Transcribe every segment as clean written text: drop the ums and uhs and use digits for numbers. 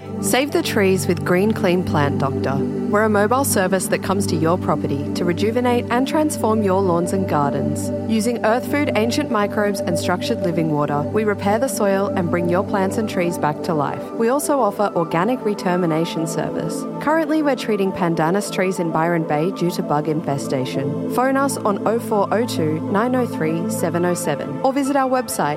Save the trees with Green Clean Plant Doctor. We're a mobile service that comes to your property to rejuvenate and transform your lawns and gardens. Using earth food, ancient microbes and structured living water, we repair the soil and bring your plants and trees back to life. We also offer organic retermination service. Currently, we're treating pandanus trees in Byron Bay due to bug infestation. Phone us on 0402 903 707 or visit our website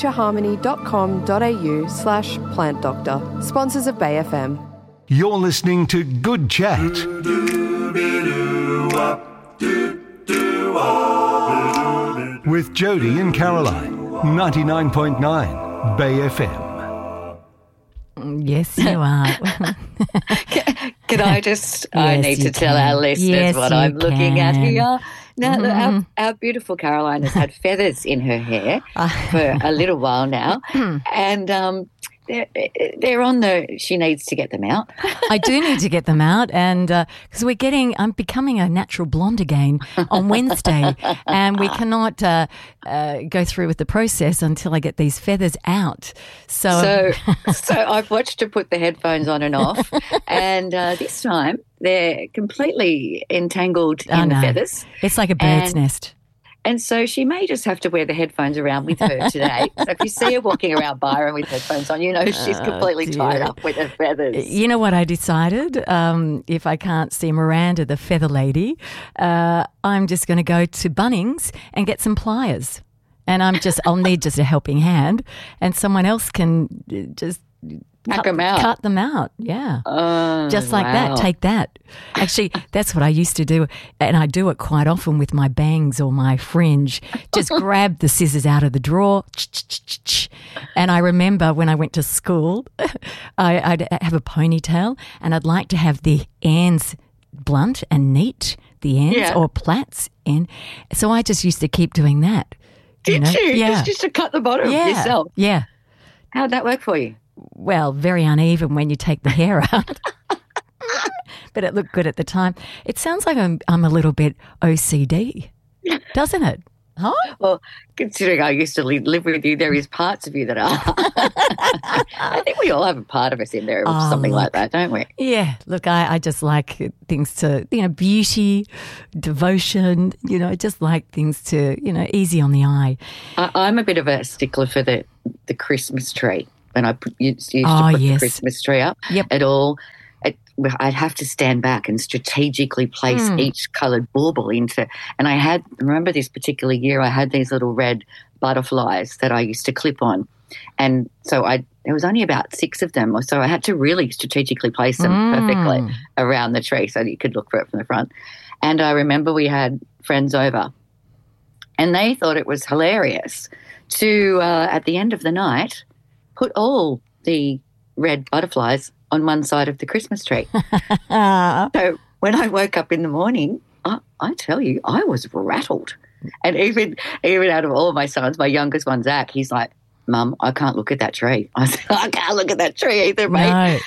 natureharmony.com.au/plant doctor. Sponsors of Bay FM. You're listening to Good Chat. With Jody and Caroline, 99.9 Bay FM. Yes, you are. Can I just, Yes, I need to you tell can. our listeners Yes, what you I'm looking at can. here. Now, our beautiful Caroline has had feathers in her hair for a little while now, and they're on she needs to get them out. I do need to get them out, and because I'm becoming a natural blonde again on Wednesday, and we cannot go through with the process until I get these feathers out. So I've watched her put the headphones on and off, and this time they're completely entangled in the feathers. It's like a bird's nest. And so she may just have to wear the headphones around with her today. So if you see her walking around Byron with headphones on, you know she's completely tied up with her feathers. You know what I decided? If I can't see Miranda, the feather lady, I'm just going to go to Bunnings and get some pliers. And I'll need just a helping hand, and someone else can just Cut them out, yeah. Oh, just like wow. that, take that. Actually, that's what I used to do, and I do it quite often with my bangs or my fringe. Just grab the scissors out of the drawer, and I remember when I went to school, I'd have a ponytail, and I'd like to have the ends blunt and neat, the ends or plaits, and so I just used to keep doing that. Did you? Yeah. Just to cut the bottom yourself? Yeah. How'd that work for you? Well, very uneven when you take the hair out. But it looked good at the time. It sounds like I'm a little bit OCD, doesn't it? Huh? Well, considering I used to live with you, there is parts of you that are. I think we all have a part of us in there, something like that, don't we? Yeah. Look, I just like things to, beauty, devotion, I just like things to, easy on the eye. I'm a bit of a stickler for the Christmas tree. When I used to put the Christmas tree up at all, I'd have to stand back and strategically place each coloured bauble into. And I remember this particular year, I had these little red butterflies that I used to clip on, and so there was only about 6 of them, so I had to really strategically place them perfectly around the tree so that you could look for it from the front. And I remember we had friends over, and they thought it was hilarious to at the end of the night put all the red butterflies on one side of the Christmas tree. So when I woke up in the morning, I tell you, I was rattled. And even out of all of my sons, my youngest one, Zach, he's like, Mum, I can't look at that tree. I said, I can't look at that tree either, mate.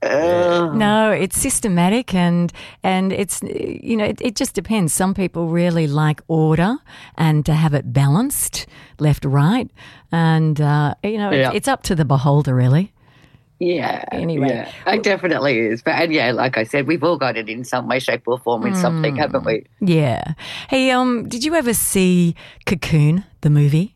No, it's systematic and it's, it just depends. Some people really like order and to have it balanced, left, right. And, it's up to the beholder, really. Yeah. Anyway. Yeah, it definitely is. But, like I said, we've all got it in some way, shape or form with something, haven't we? Yeah. Hey, did you ever see Cocoon, the movie?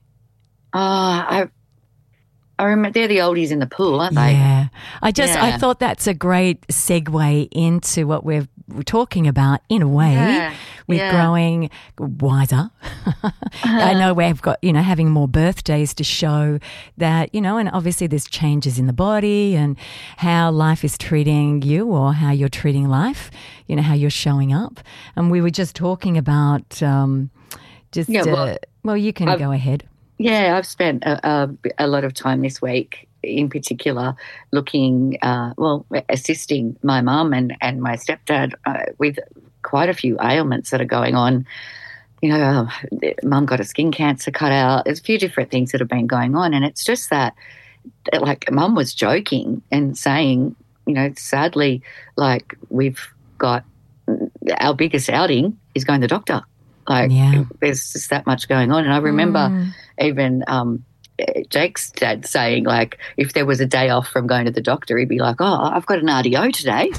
I remember they're the oldies in the pool, aren't they? Yeah. I thought that's a great segue into what we're talking about in a way. We're growing wiser. I know we've got, having more birthdays to show that, and obviously there's changes in the body and how life is treating you or how you're treating life, how you're showing up. And we were just talking about well, you can go ahead. Yeah, I've spent a lot of time this week in particular looking, assisting my mum and my stepdad with quite a few ailments that are going on. Mum got a skin cancer cut out. There's a few different things that have been going on, and it's just that like Mum was joking and saying, sadly, like we've got our biggest outing is going to the doctor. There's just that much going on. And I remember even Jake's dad saying, like, if there was a day off from going to the doctor, he'd be like, oh, I've got an RDO today.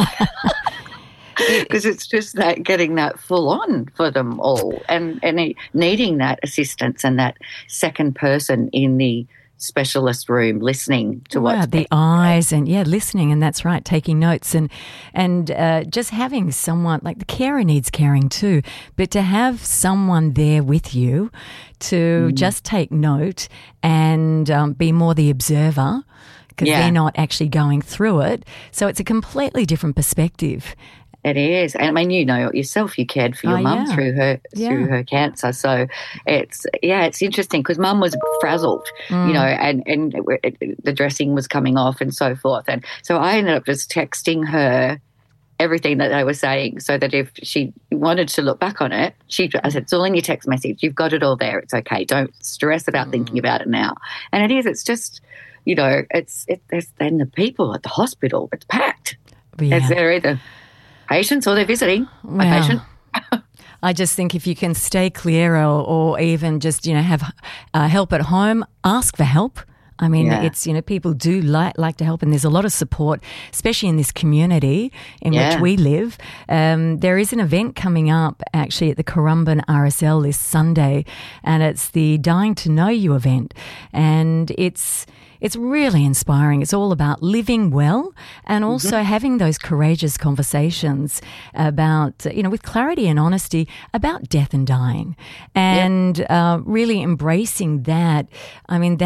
Because it's just that getting that full on for them all and needing that assistance and that second person in the specialist room listening to what's the eyes and listening, and that's right, taking notes and just having someone, like the carer needs caring too, but to have someone there with you to just take note and be more the observer, because they're not actually going through it. So it's a completely different perspective. It is. And I mean, you know yourself, you cared for your mum through her cancer. So it's interesting because mum was frazzled, you know, and the dressing was coming off and so forth. And so I ended up just texting her everything that they were saying so that if she wanted to look back on it, I said, it's all in your text message. You've got it all there. It's okay. Don't stress about thinking about it now. And it is. It's just, you know, there's then the people at the hospital, it's packed. Yeah. They're either patients or they're visiting a patient. I just think if you can stay clear or even just, you know, have help at home, ask for help. I mean, it's, you know, people do like to help, and there's a lot of support, especially in this community in which we live. There is an event coming up actually at the Currumbin RSL this Sunday, and it's the Dying to Know You event, and it's really inspiring. It's all about living well and also having those courageous conversations about, you know, with clarity and honesty about death and dying, and really embracing that. I mean,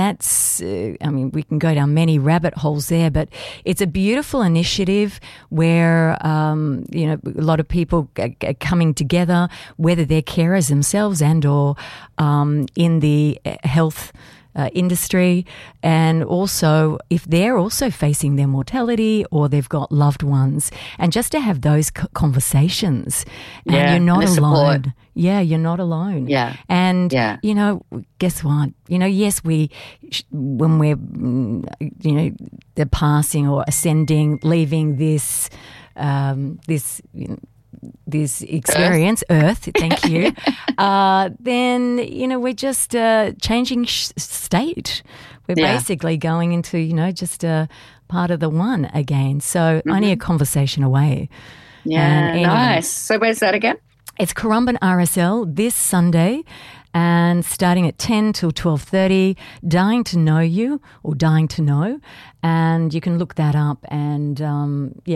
we can go down many rabbit holes there, but it's a beautiful initiative where, you know, a lot of people are coming together, whether they're carers themselves and or in the health industry, and also if they're also facing their mortality or they've got loved ones, and just to have those conversations, and you're not alone. Support. Yeah, you're not alone. Yeah, and you know, guess what? You know, yes, when we're, you know, the passing or ascending, leaving this this experience, Earth, thank you, then, you know, we're just changing state. We're basically going into, you know, just a part of the one again. So only a conversation away. Yeah, nice. So where's that again? It's Currumbin RSL this Sunday, and starting at 10 till 12:30, Dying to Know You or Dying to Know, and you can look that up and